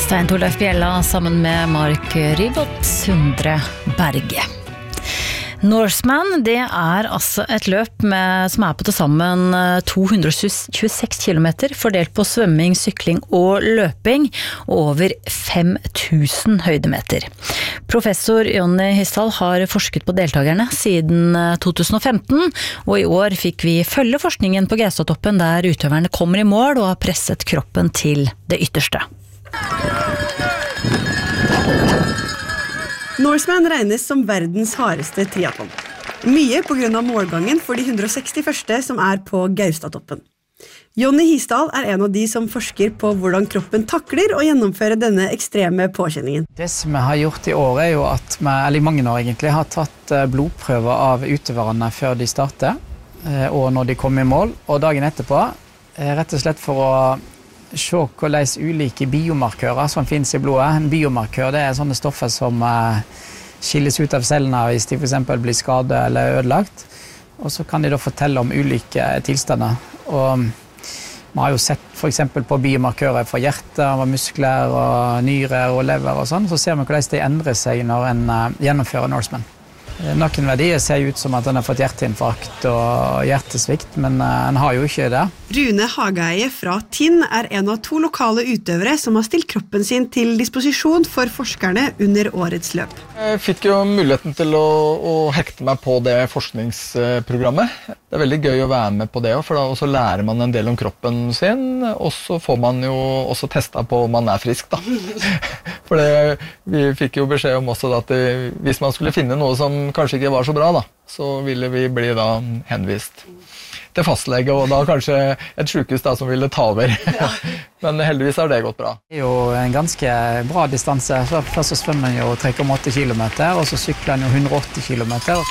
Stein Torleif Bjella sammen med Mark Rybot Sundre Berge. Norseman, det altså et løp som på til sammen 226 kilometer, fordelt på svømming, sykling og løping, og over 5000 høydemeter. Professor Jonny Hisdal har forsket på deltakerne siden 2015, og i år fikk vi følge forskningen på Gaustatoppen, der utøverne kommer i mål og har presset kroppen til det ytterste. Norseman regnes som verdens hardeste triathlon. Mye på grunn av målgangen for de 161. som på Gaustatoppen. Jonny Hisdal en av de som forsker på hvordan kroppen takler å gjennomføre denne ekstreme påkjenningen. Det som vi har gjort i år jo at vi, eller i mange år egentlig, har tatt blodprøver av utøverne før de starter, og når de kommer i mål, og dagen etterpå, rett og slett for å se hvordan ulike biomarkører som finnes i blodet. En biomarkør det sånne stoffer som skilles ut av cellene hvis de for eksempel blir skadet eller ødelagt. Og så kan de da fortelle om ulike tilstander. Og vi har jo sett for eksempel på biomarkører for hjerte, muskler, og nyrer og lever og sånn. Så ser vi hvordan de endrer seg når en gjennomfører Norseman. Noen verdier ser ut som at han har fått hjerteinfarkt og hjertesvikt, men han har jo ikke det. Rune Hageie fra Tinn en av 2 lokale utøvere som har stilt kroppen sin til disposisjon for forskerne under årets løp. Jeg fikk jo muligheten til å hekte meg på det forskningsprogrammet. Det veldig gøy å være med på det, for da også lærer man en del om kroppen sin, og så får man jo også testet på om man frisk da. For vi fikk jo beskjed om også at hvis man skulle finne noe som kanskje ikke var så bra da, så ville vi bli da henvist til fastlege, og da kanskje et sykehus da som ville ta over. Men heldigvis har det gått bra. Det jo en ganske bra distanse. Først så svømmer han jo 3,8 kilometer, og så sykler han jo 180 kilometer.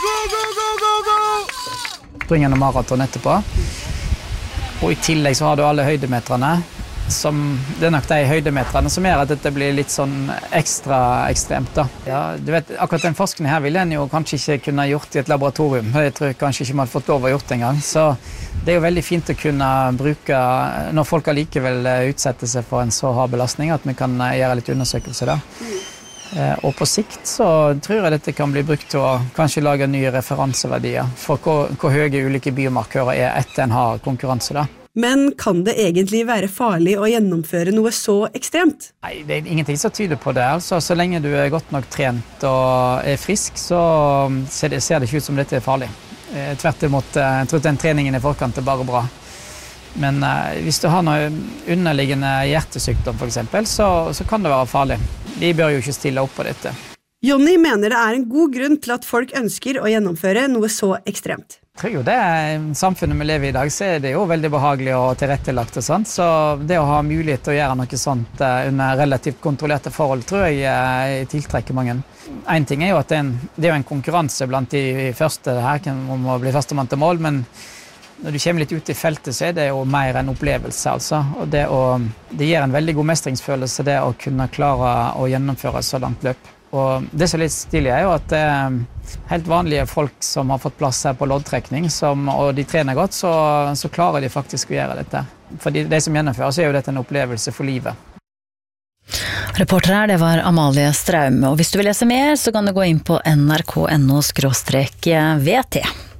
Springer han maraton etterpå. Og i tillegg så har du alle høydemeterne, det nok de høydemeterne som gjør at dette blir litt sånn ekstra ekstremt da. Ja, du vet, akkurat den forskningen her ville en jo kanskje ikke kunne gjort i et laboratorium. Jeg tror kanskje ikke man hadde fått lov å gjort det en gang. Så det jo veldig fint å kunne bruke, når folk allikevel utsetter seg for en så hard belastning, at vi kan gjøre litt undersøkelser da. Og på sikt så tror jeg dette kan bli brukt til å kanskje lage nye referanseverdier for hvor høye ulike biomarkører etter en hard konkurranse da. Men kan det egentlig være farlig å gjennomføre noe så ekstremt? Nei, det ingenting som tyder på det. Altså, så lenge du godt nok trent og frisk, så ser det ikke ut som dette farlig. Tvert imot, jeg tror den treningen i forkant bare bra. Men hvis du har noe underliggende hjertesykdom for eksempel, så kan det være farlig. Vi bør jo ikke stille opp på dette. Jonny mener det en god grunn til at folk ønsker å gjennomføre noe så ekstremt. Jeg tror jo det samfunnet vi lever i dag, så det jo veldig behagelig og tilrettelagt og sånt, så det å ha mulighet til å gjøre noe sånt under relativt kontrollerte forhold, tror jeg tiltrekker mange. En ting jo at det jo en konkurranse blant de første her, om å bli førstemann til mål, men når du kommer litt ut i feltet, så det jo mer en opplevelse, altså. Og det gir en veldig god mestringsfølelse, det å kunne klare å gjennomføre så langt løp. Og det som litt stilig jo at det helt vanlige folk som har fått plass her på loddtrekning, og de trener godt, så klarer de faktisk å gjøre dette. For de som gjennomfører, så jo dette en opplevelse for livet. Reporter her, det var Amalie Straume, og hvis du vil lese mer, så kan du gå inn på nrk.no/vt.